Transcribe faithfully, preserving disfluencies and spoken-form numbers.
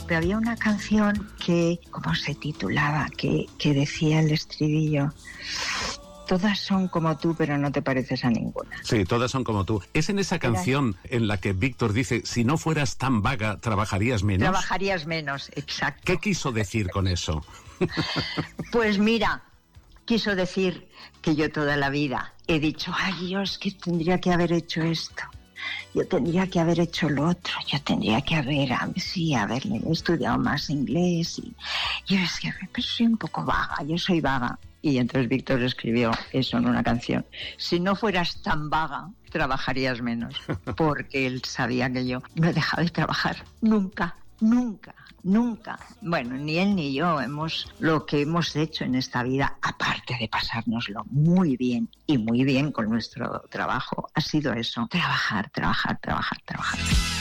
pero había una canción que, ¿cómo se titulaba? Que, que decía el estribillo: todas son como tú, pero no te pareces a ninguna. Sí, todas son como tú. ¿Es en esa canción en la que Víctor dice, si no fueras tan vaga, trabajarías menos? Trabajarías menos, exacto. ¿Qué quiso decir con eso? Pues mira, quiso decir que yo toda la vida he dicho, ay Dios, que tendría que haber hecho esto. Yo tendría que haber hecho lo otro, yo tendría que haber, sí, haber estudiado más inglés. Y yo decía, pero soy un poco vaga, yo soy vaga. Y entonces Víctor escribió eso en una canción: si no fueras tan vaga, trabajarías menos. Porque él sabía que yo no he dejado de trabajar nunca, nunca, nunca. Bueno, ni él ni yo hemos, lo que hemos hecho en esta vida, aparte de pasárnoslo muy bien y muy bien con nuestro trabajo, ha sido eso: trabajar, trabajar, trabajar, trabajar.